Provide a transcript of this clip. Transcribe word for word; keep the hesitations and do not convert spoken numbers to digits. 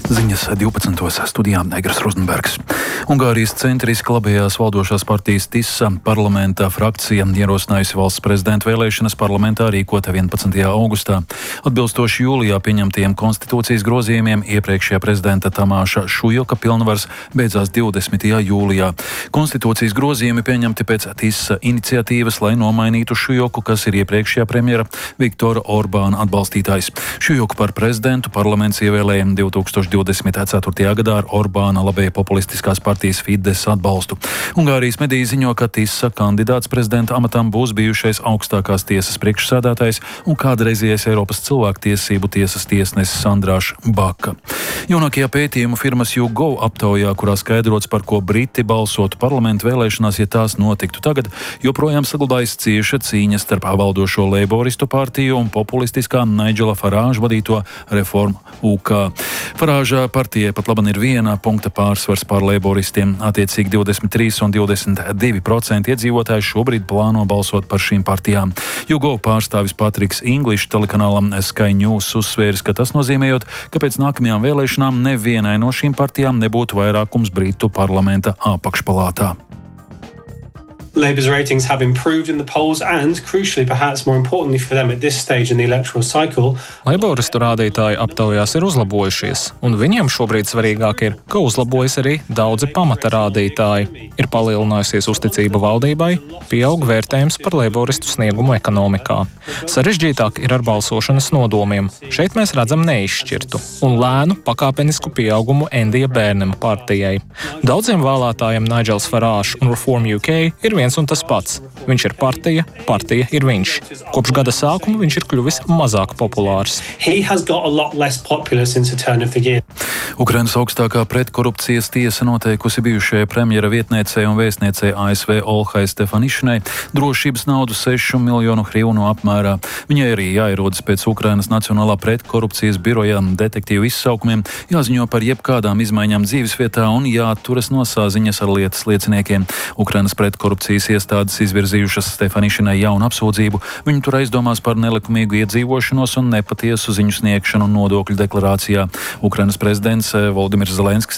Ziņas divpadsmitos studijā Negras Rozenbergs. Ungārijas centriski labējās valdošās partijas TISA parlamenta frakcija ierosinājusi valsts prezidenta vēlēšanas parlamentā rīkot vienpadsmitajā augustā. Atbilstoši jūlijā pieņemtajiem konstitūcijas grozījumiem iepriekšējā prezidenta Tamāša Šujoka pilnvars beidzās divdesmitajā jūlijā. Konstitūcijas grozījumi pieņemti pēc TISA iniciatīvas, lai nomainītu Šujoku, kas ir iepriekšējā premjera Viktora Orbāna atbalstītājs. Šujoku par prezidentu parlaments ievēlēja divtūkstoš divdesmit ceturtajā gadā ar Orbāna labēja populistiskās partijas Fides atbalstu. Ungārijas mediji ziņo, ka TISA kandidāts prezidenta amatam būs bijušais augstākās tiesas priekšsēdētājs un kādreizējais Eiropas cilvēktiesību tiesas tiesnesis Andrāš Baka. Jaunākajā pētījumu firmas YouGov aptaujā, kurā skaidrots, par ko Briti balsotu parlamentu vēlēšanās, ja tās notiktu tagad, joprojām saglabājas cieša cīņa starp valdošo leiboristu partiju un populistiskā Nigela Farāža vadīto Reform U K. Farāža partijai pat laban ir viena punkta pārsvars pār leiboristiem. Attiecīgi divdesmit trīs un divdesmit divi procenti iedzīvotāji šobrīd plāno balsot par šīm partijām. YouGov pārstāvis Patriks English telekanālam Sky News uzsvēris, ka tas nozīmējot, ka pēc nākamajām vēlēšanām nevienai no šīm partijām nebūtu vairākums Britu parlamenta apakšpalātā. Labour's ratings have improved in the polls and, crucially, perhaps more importantly for them at this stage in the electoral cycle, Leiboristu rādītāji aptaujās ir uzlabojušies, un viņiem šobrīd svarīgāk ir, ka uzlabojas arī daudzi pamata rādītāji. Ir palielinājusies uzticība valdībai, pieaug vērtējums par leiboristu sniegumu ekonomikā. Sarežģītāk ir ar balsošanas nodomiem. Šeit mēs redzam neizšķirtu un lēnu pakāpenisku pieaugumu Endija Bērnema partijai. Daudziem vēlētājiem Nigels Farāžs un Reform U K ir viens un tas pats. Viņš ir partija, partija ir viņš. Kopš gada sākuma viņš ir kļuvis mazāk populārs. Ukrainas augstākā pretkorupcijas tiesa noteikusi bijušajai premjera vietniecei un vēstniecei A S V Olhai Stefanišanai drošības naudu sešu miljonu hryvnu apmērā. Viņai arī jāierodas pēc Ukrainas Nacionālā pretkorupcijas biroja detektīvu izsaukumiem, jāziņo par jebkādām izmaiņām dzīvesvietā un jāturas no saziņas ar lietas lieciniekiem. Ukrainas pretkorupcijas iestādes izvirzījušas Stefanišanai jaunu apsūdzību. Viņu tur aizdomās par nelikumīgu iedzīvošanos un nepatiesu ziņu sniegšanu nodokļu deklarācijā. Ukrainas prezidents Volodimirs Zelenskis